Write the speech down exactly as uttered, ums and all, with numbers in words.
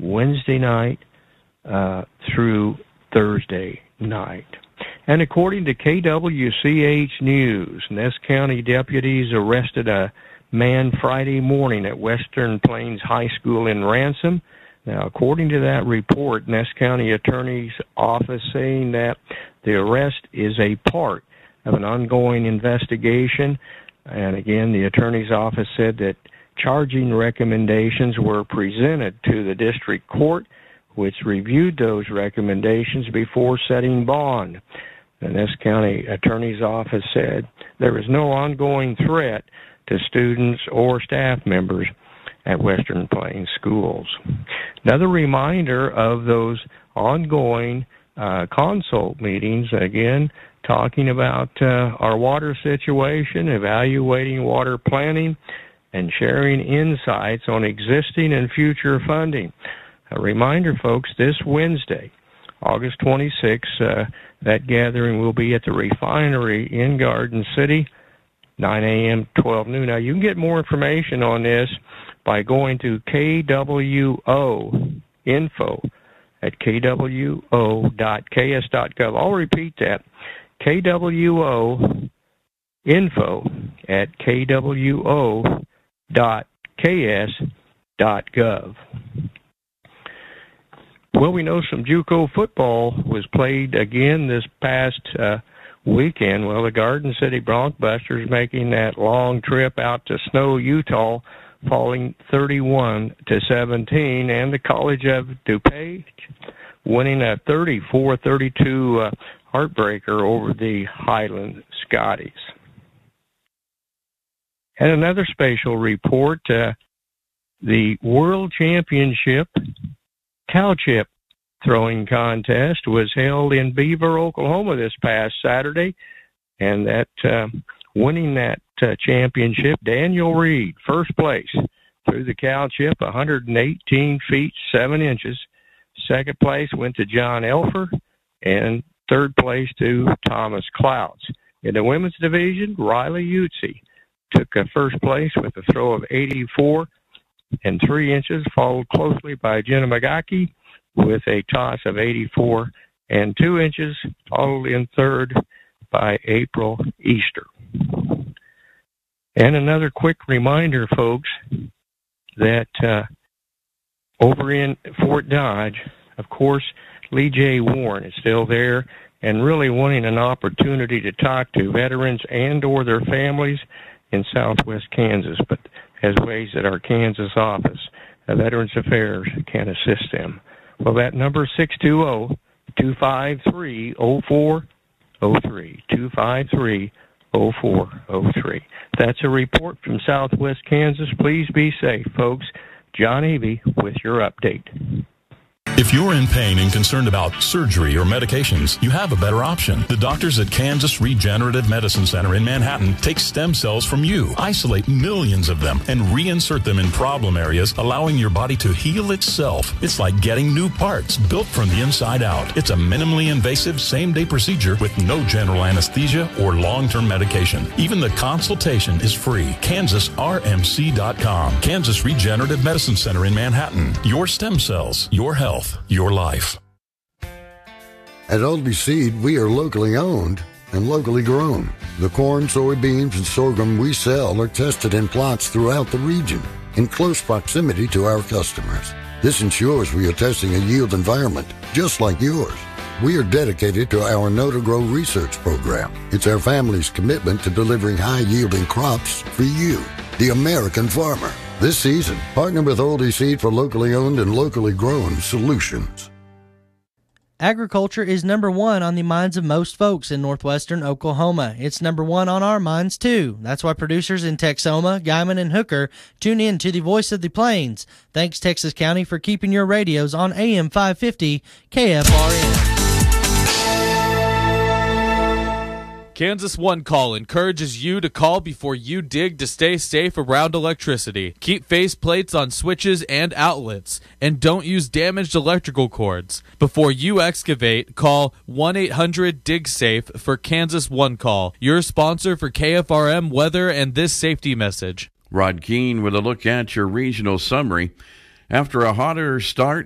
Wednesday night uh, through Thursday night. And according to K W C H News, Ness County deputies arrested a man Friday morning at Western Plains High School in Ransom. Now, according to that report, Ness County Attorney's Office saying that the arrest is a part of an ongoing investigation. And again, the Attorney's Office said that charging recommendations were presented to the district court, which reviewed those recommendations before setting bond. The Ness County Attorney's Office said there is no ongoing threat to students or staff members at Western Plains schools. Another reminder of those ongoing uh, consult meetings, again, talking about uh, our water situation, evaluating water planning, and sharing insights on existing and future funding. A reminder, folks, this Wednesday, August twenty-sixth, uh, that gathering will be at the refinery in Garden City, nine a.m. to twelve noon. Now, you can get more information on this by going to K W O info at K W O dot K S dot gov. I'll repeat that, K W O info at K W O dot K S dot gov. Well, we know some JUCO football was played again this past uh, weekend. Well, the Garden City Broncbusters making that long trip out to Snow, Utah, falling thirty-one to seventeen, and the College of DuPage winning a thirty-four thirty-two uh, heartbreaker over the Highland Scotties. And another special report, uh, the World Championship cow chip throwing contest was held in Beaver, Oklahoma this past Saturday, and that uh, winning that uh, championship, Daniel Reed, first place, threw the cow chip one hundred eighteen feet, seven inches. Second place went to John Elfer, and third place to Thomas Clouds. In the women's division, Riley Utze took a first place with a throw of eighty-four and three inches, followed closely by Jenna Magaki with a toss of eighty-four and two inches, followed in third by April Easter. And another quick reminder, folks, that uh, over in Fort Dodge, of course, Lee J. Warren is still there and really wanting an opportunity to talk to veterans and or their families in southwest Kansas, but has ways that our Kansas office of Veterans Affairs can assist them. Well, that number is six two zero, two five three, zero four zero three, two five three, zero four zero three. That's a report from southwest Kansas. Please be safe, folks. John Avey with your update. If you're in pain and concerned about surgery or medications, you have a better option. The doctors at Kansas Regenerative Medicine Center in Manhattan take stem cells from you, isolate millions of them, and reinsert them in problem areas, allowing your body to heal itself. It's like getting new parts built from the inside out. It's a minimally invasive same-day procedure with no general anesthesia or long-term medication. Even the consultation is free. Kansas R M C dot com. Kansas Regenerative Medicine Center in Manhattan. Your stem cells, your health. Your life. At Oldie Seed, we are locally owned and locally grown. The corn, soybeans, and sorghum we sell are tested in plots throughout the region in close proximity to our customers. This ensures we are testing a yield environment just like yours. We are dedicated to our Know to Grow research program. It's our family's commitment to delivering high-yielding crops for you, the American farmer. This season, partner with Oldie Seed for locally owned and locally grown solutions. Agriculture is number one on the minds of most folks in northwestern Oklahoma. It's number one on our minds, too. That's why producers in Texoma, Guyman, and Hooker tune in to the Voice of the Plains. Thanks, Texas County, for keeping your radios on A M five fifty K F R N. Kansas One Call encourages you to call before you dig to stay safe around electricity. Keep face plates on switches and outlets, and don't use damaged electrical cords. Before you excavate, call one eight hundred dig safe for Kansas One Call, your sponsor for K F R M weather and this safety message. Rod Keene with a look at your regional summary. After a hotter start